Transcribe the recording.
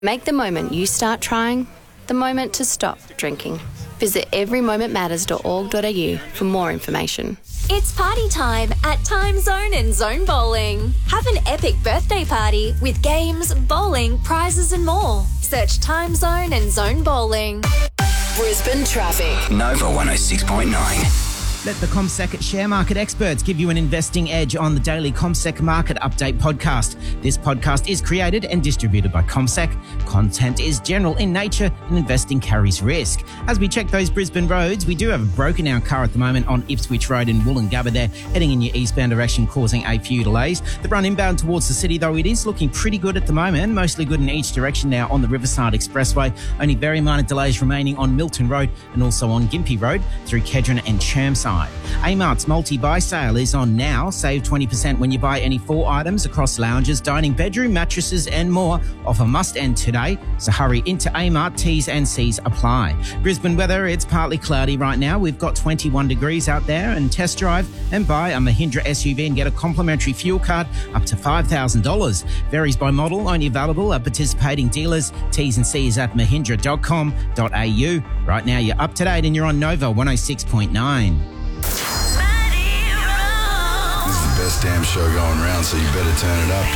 Make the moment you start trying the moment to stop drinking. Visit everymomentmatters.org.au for more information. It's party time at Time Zone and Zone Bowling. Have an epic birthday party with games, bowling, prizes and more. Search Time Zone and Zone Bowling. Brisbane traffic. Nova 106.9. Let the CommSec share market experts give you an investing edge on the daily CommSec Market Update podcast. This podcast is created and distributed by CommSec. Content is general in nature and investing carries risk. As we check those Brisbane roads, we do have a broken down car at the moment on Ipswich Road in Woolloongabba there, heading in your eastbound direction, causing a few delays. The run inbound towards the city, though, it is looking pretty good at the moment, mostly good in each direction now on the Riverside Expressway. Only very minor delays remaining on Milton Road and also on Gympie Road through Kedron and Chermside. Amart's multi-buy sale is on now. Save 20% when you buy any 4 items across lounges, dining, bedroom, mattresses and more. Offer must end today, so hurry into Amart. T's and C's apply. Brisbane weather, it's partly cloudy right now. We've got 21 degrees out there, and test drive and buy a Mahindra SUV and get a complimentary fuel card up to $5,000. Varies by model, only available at participating dealers. T's and C's at mahindra.com.au. Right now you're up to date and you're on Nova 106.9. This is the best damn show going around, so you better turn it up.